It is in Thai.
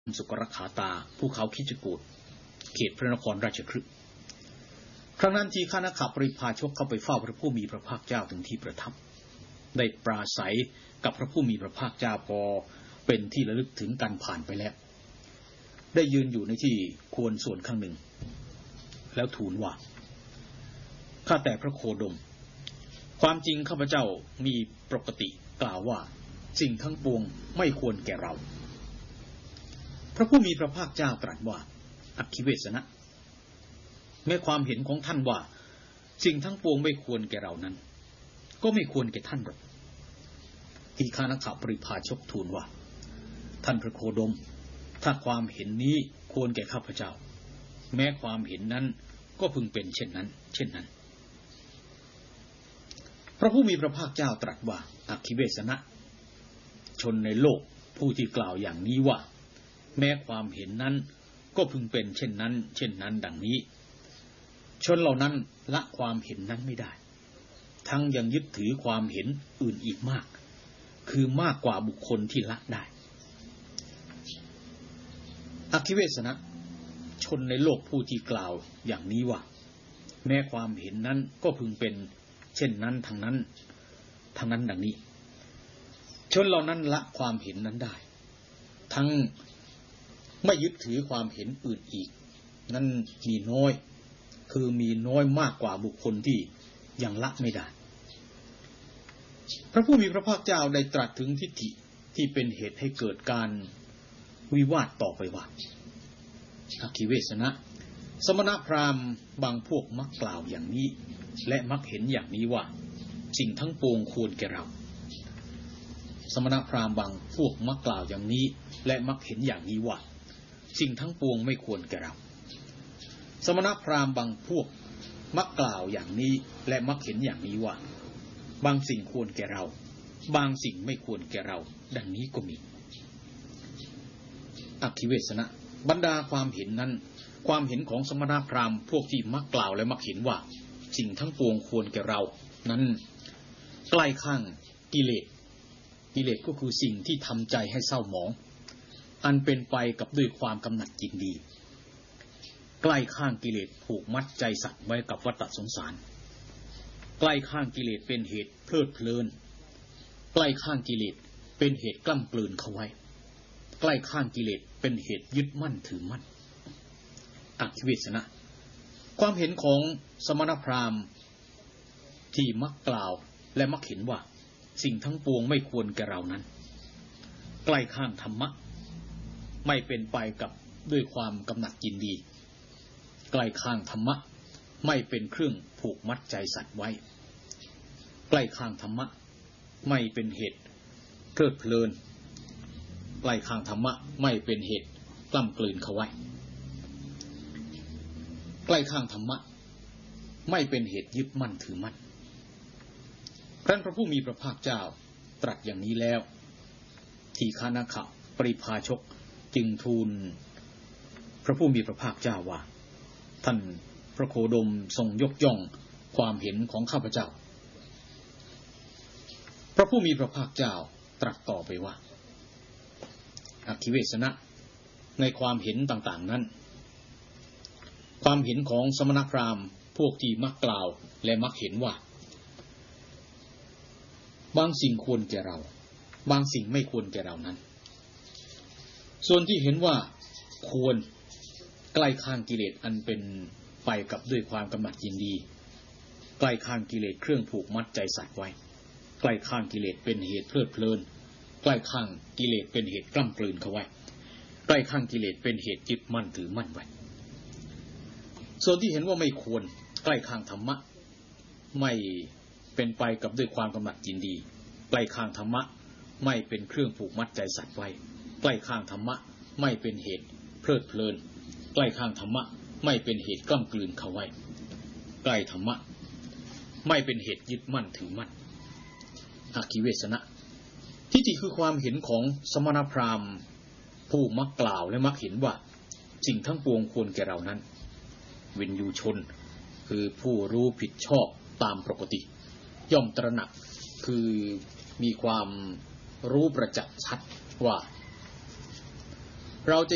สุกรขาตาภูเขาคิจกูฏเขตพระนครราชคฤห์ครั้งนั้นทีฆนคปริพาชกเข้าไปเฝ้าพระผู้มีพระภาคเจ้าถึงที่ประทับได้ปราศัยกับพระผู้มีพระภาคเจ้าพอเป็นที่ระลึกถึงกันผ่านไปแล้วได้ยืนอยู่ในที่ควรส่วนข้างหนึ่งแล้วทูลว่าข้าแต่พระโคดมความจริงข้าพเจ้ามีปกติกล่าวว่าสิ่งทั้งปวงไม่ควรแก่เราพระผู้มีพระภาคเจ้าตรัสว่าอัคคิเวสนะแม้ความเห็นของท่านว่าสิ่งทั้งปวงไม่ควรแก่เรานั้นก็ไม่ควรแก่ท่านหรอกทีฆนคปริพาชกทูลว่าท่านพระโคดมถ้าความเห็นนี้ควรแก่ข้าพเจ้าแม้ความเห็นนั้นก็พึงเป็นเช่นนั้นพระผู้มีพระภาคเจ้าตรัสว่าอัคคิเวสนะชนในโลกผู้ที่กล่าวอย่างนี้ว่าแม้ความเห็นนั้นก็พึงเป็นเช่นนั้นดังนี้ชนเหล่านั้นละความเห็นนั้นไม่ได้ทั้งยังยึดถือความเห็นอื่นอีกมากคือมากกว่าบุคคลที่ละได้อัคคิเวสนะชนในโลกผู้ที่กล่าวอย่างนี้ว่าแม้ความเห็นนั้นก็พึงเป็นเช่นนั้นทั้งนั้นดังนี้ชนเหล่านั้นละความเห็นนั้นได้ทั้งไม่ยึดถือความเห็นอื่นอีกนั้นมีน้อยคือมีน้อยมากกว่าบุคคลที่ยังละไม่ได้พระผู้มีพระภาคเจ้าได้ตรัสถึงทิฏฐิที่เป็นเหตุให้เกิดการวิวาทต่อไปว่าอัคคิเวสนะสมณพราหมณ์บางพวกมักกล่าวอย่างนี้และมักเห็นอย่างนี้ว่าสิ่งทั้งปวงควรแก่เราสมณพราหมณ์บางพวกมักกล่าวอย่างนี้และมักเห็นอย่างนี้ว่าสิ่งทั้งปวงไม่ควรแก่เราสมณพราหมณ์บางพวกมักกล่าวอย่างนี้และมักเห็นอย่างนี้ว่าบางสิ่งควรแก่เราบางสิ่งไม่ควรแก่เราดังนี้ก็มีอัคคิเวสนะบรรดาความเห็นนั้นความเห็นของสมณพราหมณ์พวกที่มักกล่าวและมักเห็นว่าสิ่งทั้งปวงควรแก่เรานั้นใกล้ข้างกิเลสก็คือสิ่งที่ทำใจให้เศร้าหมองอันเป็นไปกับด้วยความกำหนัดยินดีใกล้ข้างกิเลสผูกมัดใจสัตว์ไว้กับวัฏสงสารใกล้ข้างกิเลสเป็นเหตุเพลิดเพลินใกล้ข้างกิเลสเป็นเหตุกล้ำกลืนเข้าไว้ใกล้ข้างกิเลสเป็นเหตุยึดมั่นถือมั่นอัคคิเวสนะความเห็นของสมณพราหมณ์ที่มักกล่าวและมักเห็นว่าสิ่งทั้งปวงไม่ควรแก่เรานั้นใกล้ข้างธรรมะไม่เป็นไปกับด้วยความกำหนัดยินดีใกล้ข้างธรรมะไม่เป็นเครื่องผูกมัดใจสัตว์ไว้ใกล้ข้างธรรมะไม่เป็นเหตุเพลิดเพลินใกล้ข้างธรรมะไม่เป็นเหตุกล้ำกลืนเข้าไว้ใกล้ข้างธรรมะไม่เป็นเหตุยึดมั่นถือมั่นครั้นพระผู้มีพระภาคเจ้าตรัสอย่างนี้แล้วทีฆนคปริพาชกจึงทูลพระผู้มีพระภาคเจ้าว่าท่านพระโคดมทรงยกย่องความเห็นของข้าพเจ้าพระผู้มีพระภาคเจ้าตรัสต่อไปว่าอัคคิเวสนะในความเห็นต่างๆนั้นความเห็นของสมณพราหมณ์พวกที่มักกล่าวและมักเห็นว่าบางสิ่งควรแก่เราบางสิ่งไม่ควรแก่เรานั้นส่วนที่เห็นว่าควรใกล้ข้างกิเลสอันเป็นไปกับด้วยความกำหนัดยินดีใกล้ข้างกิเลสเครื่องผูกมัดใจสัตว์ไว้ใกล้ข้างกิเลสเป็นเหตุเพลิดเพลินใกล้ข้างกิเลสเป็นเหตุกล้ำกลืนเข้าไว้ใกล้ข้างกิเลสเป็นเหตุยึดมั่นถือมั่นไว้ส่วนที่เห็นว่าไม่ควรใกล้ข้างธรรมะไม่เป็นไปกับด้วยความกำหนัดยินดีใกล้ข้างธรรมะไม่เป็นเครื่องผูกมัดใจสัตว์ไว้ใกล้ข้างธรรมะไม่เป็นเหตุเพลิดเพลินใกล้ข้างธรรมะไม่เป็นเหตุกล้ำกลืนเข้าไว้ใกล้ธรรมะไม่เป็นเหตุยึดมั่นถือมั่นอัคคิเวสนะทิฏฐิคือความเห็นของสมณพราหมณ์ผู้มักกล่าวและมักเห็นว่าสิ่งทั้งปวงควรแก่เรานั้นวินยูชนคือผู้รู้ผิดชอบตามปกติย่อมตระหนักคือมีความรู้ประจักษ์ชัดว่าเราจะ